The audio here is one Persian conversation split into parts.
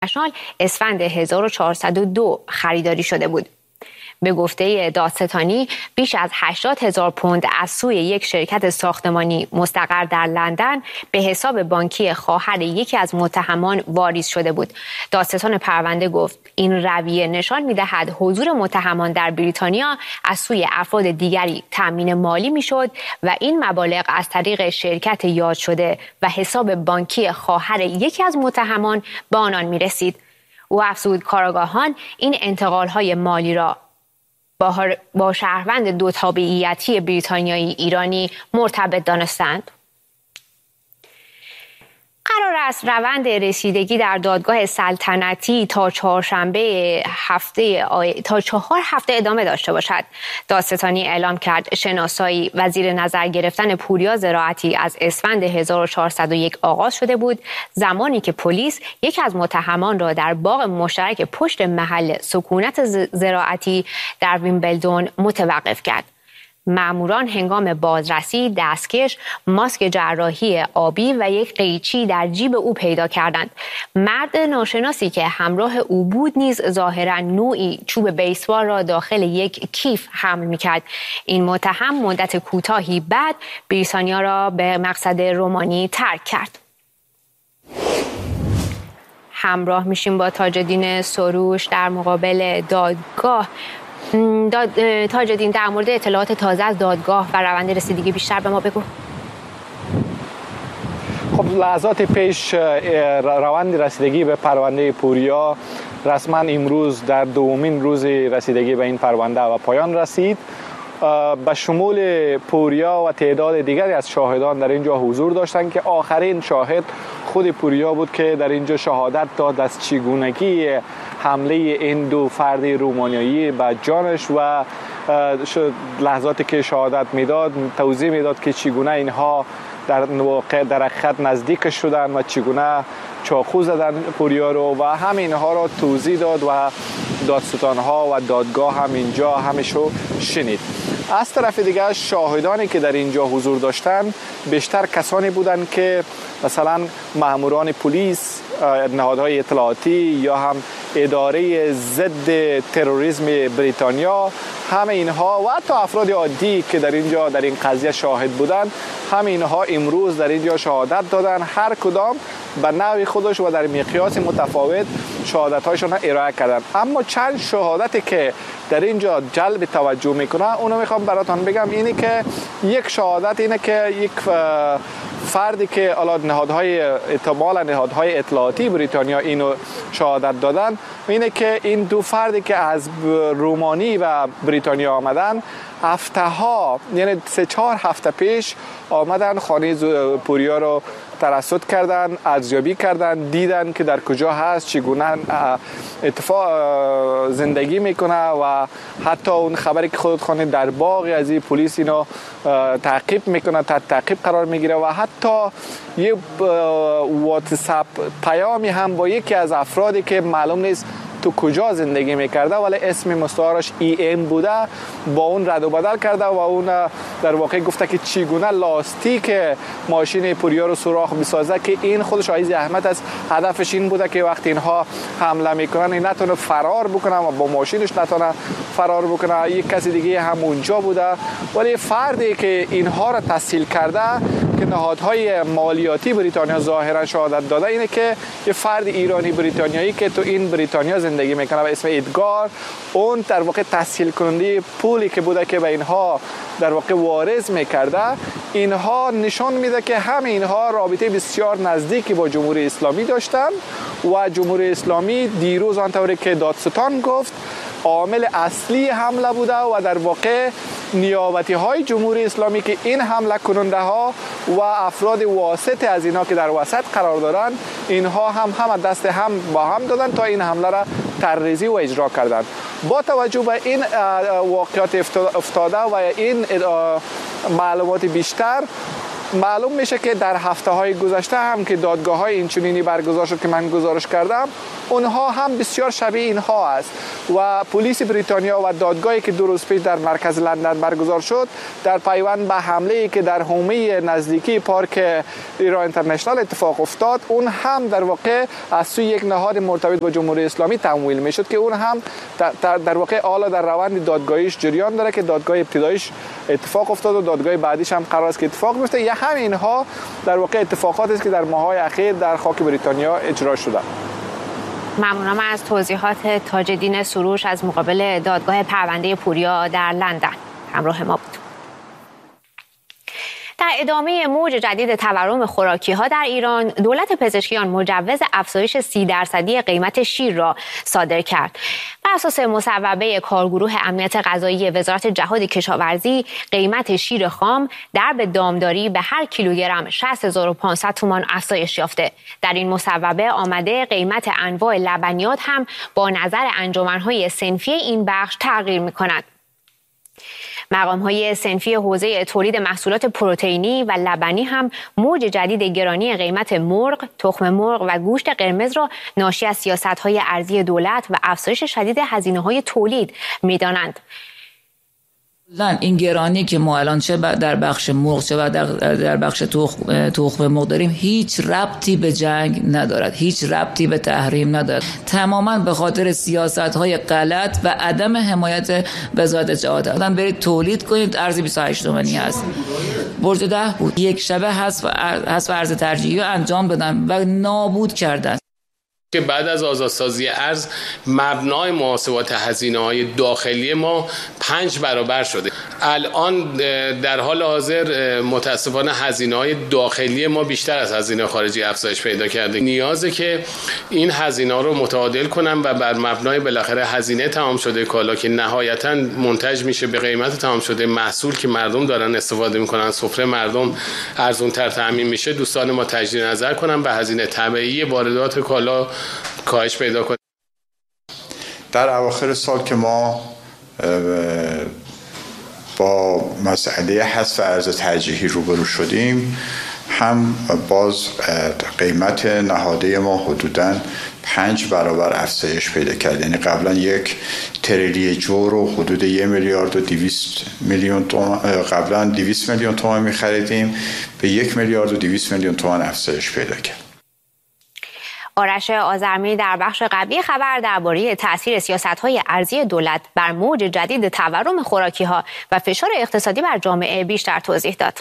نشنال اسفند 1402 خریداری شده بود. به گفته دادستانی بیش از 80,000 پوند از سوی یک شرکت ساختمانی مستقر در لندن به حساب بانکی خواهر یکی از متهمان واریز شده بود. دادستان پرونده گفت این رویه نشان می‌دهد حضور متهمان در بریتانیا از سوی افراد دیگری تامین مالی می‌شد و این مبالغ از طریق شرکت یاد شده و حساب بانکی خواهر یکی از متهمان به آنان می‌رسید. او افزود کارآگاهان این انتقال‌های مالی را با شهروند دو تابعیتی بریتانیایی ایرانی مرتبط دانستند. قرار است روند رسیدگی در دادگاه سلطنتی تا 4 هفته ادامه داشته باشد. دادستانی اعلام کرد شناسایی وزیر نظر گرفتن پوریا زراعتی از اسفند 1401 آغاز شده بود، زمانی که پلیس یکی از متهمان را در باغ مشترک پشت محل سکونت زراعتی در ویمبلدون متوقف کرد. ماموران هنگام بازرسی دستکش، ماسک جراحی آبی و یک قیچی در جیب او پیدا کردند. مرد ناشناسی که همراه او بود نیز ظاهراً نوعی چوب بیسبال را داخل یک کیف حمل می‌کرد. این متهم مدت کوتاهی بعد بریتانیا را به مقصد رومانی ترک کرد. همراه میشیم با تاج‌الدین سروش در مقابل دادگاه. تاج‌الدین، در مورد اطلاعات تازه از دادگاه و روند رسیدگی بیشتر به ما بگو. خب لحظات پیش روند رسیدگی به پرونده پوریا رسما امروز در دومین روز رسیدگی به این پرونده و پایان رسید. به شمول پوریا و تعداد دیگری از شاهدان در اینجا حضور داشتند که آخرین شاهد خود پوریا بود که در اینجا شهادت داد از چگونگی حمله این دو فرد رومانیایی به جانش و لحظاتی که شهادت میداد توضیح میداد که چگونه اینها در خط نزدیک شدن و چگونه چاقو زدن پوریا رو و همینها را توضیح داد و دادستانها و دادگاه هم اینجا همشو شنید. از طرف دیگه شاهدانی که در اینجا حضور داشتن بیشتر کسانی بودند که مثلا ماموران پلیس، نهادهای اطلاعاتی یا هم اداره ضد تروریسم بریتانیا، همه اینها و حتی افراد عادی که در اینجا در این قضیه شاهد بودند، همه اینها امروز در اینجا شهادت دادن. هر کدام به نوع خودش و در مقیاس متفاوت شهادت‌هایشان ارائه کردن. اما چند شهادتی که در اینجا جلب توجه میکنه اونو میخوام براتون بگم. اینه که یک شهادت اینه که یک فردی که نهادهای اطلاعاتی بریتانیا اینو شهادت دادن، اینه که این دو فردی که از رومانی و بریتانیا آمدن یعنی 3-4 هفته پیش آمدن خانه پوریا رو ترصد کردن، ارزیابی کردن، دیدن که در کجا هست، چگونه زندگی میکنه و حتی اون خبری که خودت خوانید در باغ از این پلیس اینو تعقیب میکنه، تحت تعقیب قرار میگیره و حتی یه واتساپ پیامی هم با یکی از افرادی که معلوم نیست تو کجا زندگی میکرده ولی اسم مستعارش EM بوده با اون رد و بدل کرده و اون در واقع گفته که چگونه لاستیک ماشین پوریا رو سوراخ میسازه که این خودش عایز احمد است. هدفش این بوده که وقتی اینها حمله میکنن این نتونه فرار بکنه و با ماشینش نتونه فرار بکنه. یک کسی دیگه هم اونجا بوده ولی فردی که اینها را تسهیل کرده که نهادهای مالیاتی بریتانیا ظاهرا شهادت داده اینه که یه فرد ایرانی بریتانیایی که تو این بریتانیا زندگی میکنه و اسم ادگار، اون در واقع تسهیل کننده پولی که بوده که به اینها در واقع وارد میکرده. اینها نشان میده که همه اینها رابطه بسیار نزدیکی با جمهوری اسلامی داشتن و جمهوری اسلامی دیروز آنطوری که دادستان گفت عامل اصلی حمله بوده و در واقع نیابتی های جمهوری اسلامی که این حمله کننده ها و افراد واسط از اینا که در وسط قرار دارن اینها هم دست هم با هم دادن تا این حمله را ترریزی و اجرا کردن. با توجه به این واقعات افتاده و این معلومات بیشتر معلوم میشه که در هفته های گذشته هم که دادگاه های اینچنینی برگزار شد که من گزارش کردم، اونها هم بسیار شبیه اینها است و پلیس بریتانیا و دادگاهی که 2 روز پیش در مرکز لندن برگزار شد در پیوند به حمله‌ای که در حومه نزدیکی پارک ایران اینترنشنال اتفاق افتاد، اون هم در واقع از سوی یک نهاد مرتبط با جمهوری اسلامی تمویل میشد که اون هم در واقع حالا در روند دادگاهیش جریان داره که دادگاه ابتداییش اتفاق افتاد و دادگاه بعدیش هم قرار است که اتفاق بیفته. یا همینها در واقع اتفاقاتی است که در ماه‌های اخیر در خاک بریتانیا اجرا شده. ممنونم از توضیحات تاج‌الدین سروش از مقابل دادگاه پرونده پوریا در لندن. همراه ما بود. در ادامه موج جدید تورم خوراکی‌ها در ایران، دولت پزشکیان مجوز افزایش 30% قیمت شیر را صادر کرد. بر اساس مصوبه کارگروه امنیت غذایی وزارت جهاد کشاورزی، قیمت شیر خام در به دامداری به هر کیلوگرم 60500 تومان افزایش یافته. در این مصوبه آمده قیمت انواع لبنیات هم با نظر انجمن‌های صنفی این بخش تغییر می‌کند. مقام‌های صنفی حوزه تولید محصولات پروتئینی و لبنی هم موج جدید گرانی قیمت مرغ، تخم مرغ و گوشت قرمز را ناشی از سیاست‌های ارزی دولت و افزایش شدید هزینه‌های تولید می‌دانند. این گرانی که ما الان چه در بخش مرغ چه در بخش تخم مرغ داریم هیچ ربطی به جنگ ندارد، هیچ ربطی به تحریم ندارد، تماما به خاطر سیاست‌های غلط و عدم حمایت وزارت جهاد. الان برید تولید کنید، ارز 28 تومانی هست، برج 10 بود، یک شبه حذف ارز ترجیحی رو انجام دادن و نابود کردن. که بعد از آزادسازی ارز مبنای محاسبات هزینه‌های داخلی ما 5 برابر شده. الان در حال حاضر متاسفانه هزینه‌های داخلی ما بیشتر از هزینه خارجی افزایش پیدا کرده. نیازه که این هزینه‌ها رو متعادل کنن و بر مبنای بالاخره هزینه تمام شده کالا که نهایتاً منتج میشه به قیمت تمام شده محصول که مردم دارن استفاده میکنن، سفره مردم ارزان‌تر تامین میشه، دوستان ما تجدید نظر کنن به هزینه طبیعی واردات کالا کاهش پیدا کنه. در اواخر سال که ما با مسئله حذف ارز ترجیحی روبرو شدیم، هم باز قیمت نهاده ما حدوداً 5 برابر افزایش پیدا کرد. یعنی قبلا 1 تریلی جو رو حدود 1 میلیارد و 200 میلیون تومان، قبلا 200 میلیون تومان می‌خریدیم، به 1 میلیارد و 200 میلیون تومان افزایش پیدا کرد. آرش آذرمی در بخش قبلی خبر درباره تأثیر سیاست‌های ارزی دولت بر موج جدید تورم خوراکی‌ها و فشار اقتصادی بر جامعه بیشتر توضیح داد.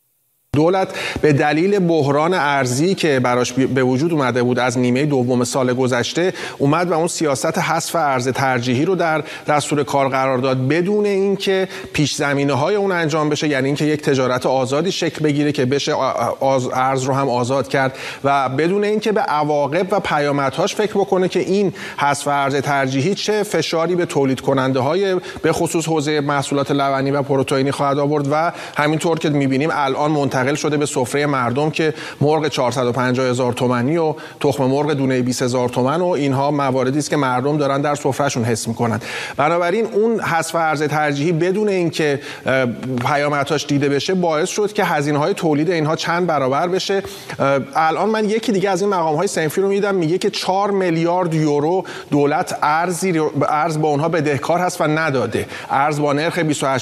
دولت به دلیل بحران ارزی که براش به وجود اومده بود از نیمه دوم سال گذشته، اومد و اون سیاست حذف ارز ترجیحی رو در دستور کار قرار داد بدون اینکه پیش زمینه‌های اون انجام بشه، یعنی اینکه یک تجارت آزادی شکل بگیره که بشه ارز رو هم آزاد کرد و بدون اینکه به عواقب و پیامدهاش فکر بکنه که این حذف ارز ترجیحی چه فشاری به تولید کننده‌های به خصوص حوزه محصولات لبنی و پروتئینی خواهد آورد و همینطور که می‌بینیم الان منتقل شده به سفره مردم که مرغ 450,000 تومانی و تخم مرغ دونه 20,000 تومان و اینها مواردی است که مردم دارن در سفرهشون حس میکنن. بنابراین اون حذف ارز ترجیحی بدون اینکه پیامدهاش دیده بشه باعث شد که هزینه‌های تولید اینها چند برابر بشه. الان من یکی دیگه از این مقام‌های صنفی رو میدم، میگه که 4 میلیارد یورو دولت ارز با اونها بدهکار هست و نداده. ارز با نرخ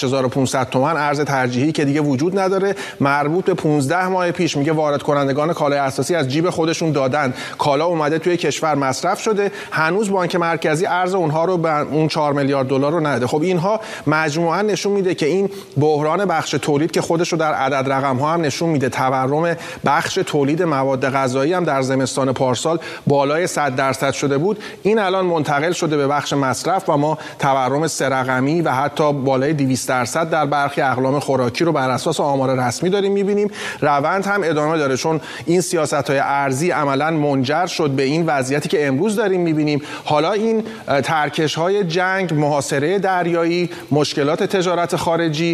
28500 تومان ارز ترجیحی که دیگه وجود نداره، مربوط به 15 ماه پیش میگه وارد کنندگان کالای اساسی از جیب خودشون دادن، کالا اومده توی کشور مصرف شده، هنوز بانک مرکزی ارز اونها رو به اون 4 میلیارد دلار رو نداده. خب اینها مجموعاً نشون میده که این بحران بخش تولید که خودش رو در عدد رقم ها هم نشون میده، تورم بخش تولید مواد غذایی هم در زمستان پارسال بالای 100% شده بود، این الان منتقل شده به بخش مصرف و ما تورم 3 رقمی و حتی بالای 200% در برخی اقلام خوراکی رو بر اساس آمار رسمی داریم میبینیم. روند هم ادامه داره چون این سیاست‌های ارزی عملاً منجر شد به این وضعیتی که امروز داریم می‌بینیم. حالا این ترکش‌های جنگ، محاصره دریایی، مشکلات تجارت خارجی،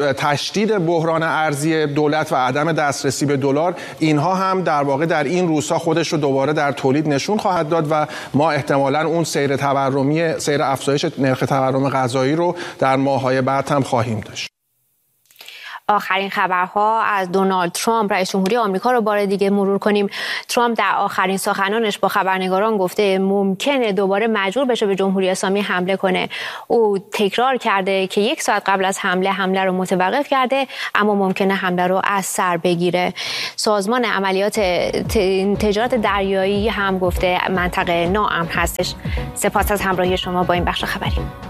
تشدید بحران ارزی دولت و عدم دسترسی به دلار، اینها هم در واقع در این روزها خودش رو دوباره در تولید نشون خواهد داد و ما احتمالاً اون سیر افزایش نرخ تورم غذایی رو در ماه‌های بعد هم خواهیم داشت. آخرین خبرها از دونالد ترامپ رئیس جمهوری آمریکا رو بار دیگه مرور کنیم. ترامپ در آخرین سخنانش با خبرنگاران گفته ممکنه دوباره مجبور بشه به جمهوری اسلامی حمله کنه. او تکرار کرده که 1 ساعت قبل از حمله رو متوقف کرده، اما ممکنه حمله رو از سر بگیره. سازمان عملیات تجارت دریایی هم گفته منطقه ناامن هستش. سپاس از همراهی شما با این بخش خبری.